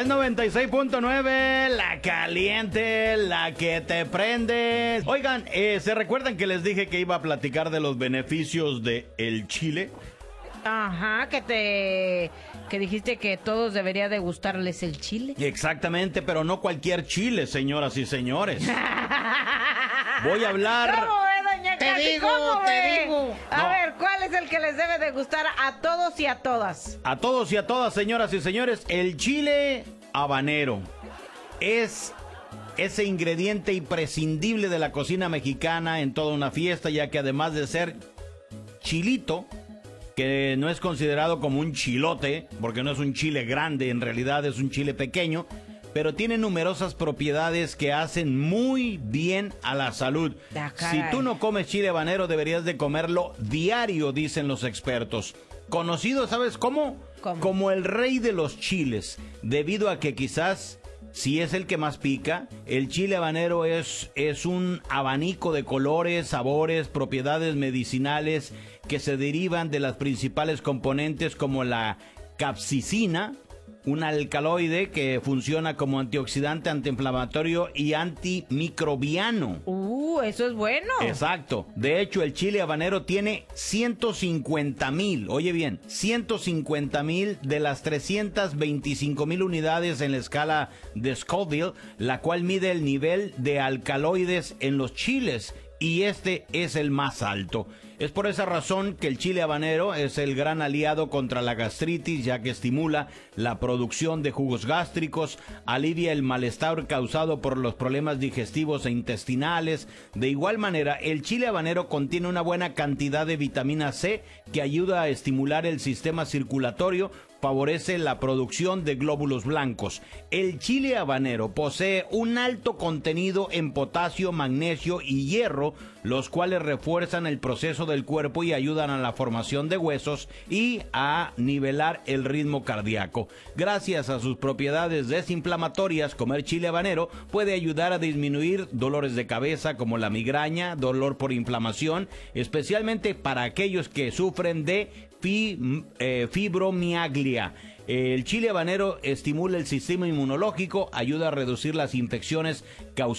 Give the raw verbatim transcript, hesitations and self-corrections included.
es noventa y seis punto nueve, la caliente, la que te prende. Oigan, eh, ¿se recuerdan que les dije que iba a platicar de los beneficios de el chile? Ajá, que te... que dijiste que todos debería de gustarles el chile. Exactamente, pero no cualquier chile, señoras y señores. Voy a hablar... ¿Cómo ve, doña Te Katy? digo, ¿Cómo te ve? digo. A No. ver, ¿cuál es el que les debe de gustar a todos y a todas? A todos y a todas, señoras y señores, el chile habanero es ese ingrediente imprescindible de la cocina mexicana en toda una fiesta, ya que además de ser chilito, que no es considerado como un chilote, porque no es un chile grande, en realidad es un chile pequeño, pero tiene numerosas propiedades que hacen muy bien a la salud. Ah, Si caray. tú no comes chile habanero, deberías de comerlo diario, dicen los expertos. Conocido, ¿sabes cómo? ¿Cómo? Como el rey de los chiles, debido a que quizás, si es el que más pica, el chile habanero es, es un abanico de colores, sabores, propiedades medicinales que se derivan de las principales componentes como la capsicina, un alcaloide que funciona como antioxidante, antiinflamatorio y antimicrobiano. Uh, eso es bueno. Exacto. De hecho, el chile habanero tiene ciento cincuenta mil, oye bien, ciento cincuenta mil de las trescientas veinticinco mil unidades en la escala de Scoville, la cual mide el nivel de alcaloides en los chiles, y este es el más alto. Es por esa razón que el chile habanero es el gran aliado contra la gastritis, ya que estimula la producción de jugos gástricos, alivia el malestar causado por los problemas digestivos e intestinales. De igual manera, el chile habanero contiene una buena cantidad de vitamina C que ayuda a estimular el sistema circulatorio, favorece la producción de glóbulos blancos. El chile habanero posee un alto contenido en potasio, magnesio y hierro, los cuales refuerzan el proceso del cuerpo y ayudan a la formación de huesos y a nivelar el ritmo cardíaco. Gracias a sus propiedades desinflamatorias, comer chile habanero puede ayudar a disminuir dolores de cabeza como la migraña, dolor por inflamación, especialmente para aquellos que sufren de fi- eh, fibromialgia. El chile habanero estimula el sistema inmunológico, ayuda a reducir las infecciones causadas